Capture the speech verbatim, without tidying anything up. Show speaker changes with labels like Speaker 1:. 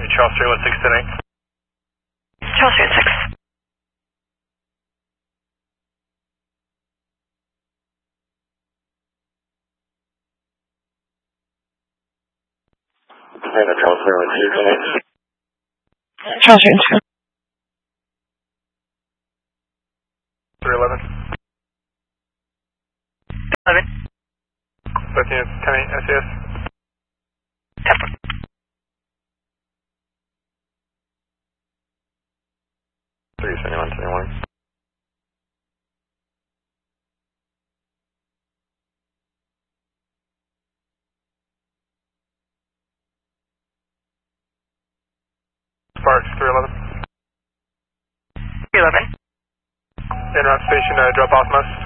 Speaker 1: Charles three one six ten eight.
Speaker 2: Charles three one six.
Speaker 1: Charles three one six ten eight.
Speaker 2: Charles three one two.
Speaker 1: three eleven.
Speaker 2: eleven.
Speaker 1: thirteen ten eight S E S.
Speaker 2: Temple.
Speaker 1: three seventy one twenty one. Sparks three eleven.
Speaker 2: three eleven.
Speaker 1: En route station, uh, drop off must.